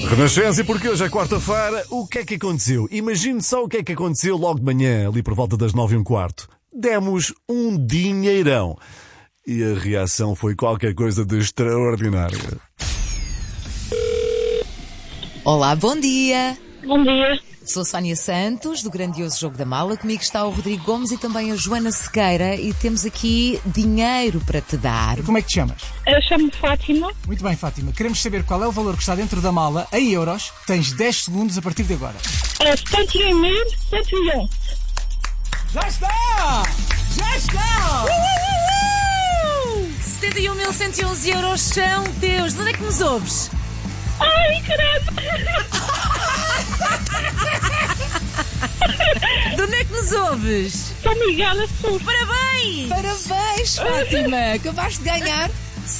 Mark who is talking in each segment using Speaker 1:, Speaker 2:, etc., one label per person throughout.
Speaker 1: Renascença, e porque hoje é quarta-feira, o que é que aconteceu? Imagine só o que é que aconteceu logo de manhã, ali por volta das 9h15. Demos um dinheirão. E a reação foi qualquer coisa de extraordinária.
Speaker 2: Olá, bom dia.
Speaker 3: Bom dia.
Speaker 2: Sou Sónia Santos, do grandioso Jogo da Mala. Comigo está o Rodrigo Gomes e também a Joana Sequeira. E temos aqui dinheiro para te dar.
Speaker 4: Como é que te chamas?
Speaker 3: Eu chamo-me Fátima.
Speaker 4: Muito bem, Fátima. Queremos saber qual é o valor que está dentro da mala em euros. Tens 10 segundos a partir de agora.
Speaker 3: 71.101.
Speaker 4: Já está! Já está!
Speaker 2: 71.111 euros são teus. De onde é que nos ouves?
Speaker 3: Ai, caramba!
Speaker 2: De onde é que nos ouves?
Speaker 3: Sou Miguel Sul.
Speaker 2: Parabéns! Parabéns, Fátima! Acabaste de ganhar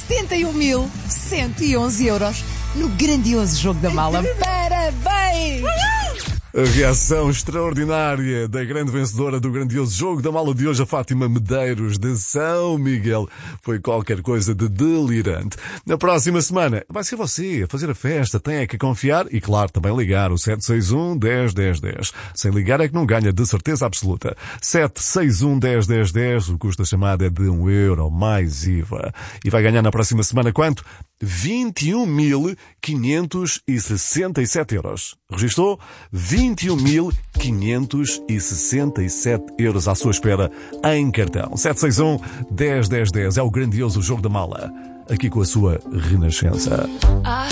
Speaker 2: 71.111 euros no grandioso Jogo da Mala. Parabéns!
Speaker 1: A reação extraordinária da grande vencedora do grandioso Jogo da Mala de hoje, a Fátima Medeiros de São Miguel, foi qualquer coisa de delirante. Na próxima semana vai ser você a fazer a festa, tem é que confiar e, claro, também ligar o 761 10 10 10. Sem ligar é que não ganha, de certeza absoluta. 761 10 10 10, o custo da chamada é de €1 mais IVA. E vai ganhar na próxima semana quanto? 21.567 euros. Registou? 21.567 euros à sua espera em cartão. 761 10 10 10 é o grandioso Jogo da Mala, aqui com a sua Renascença.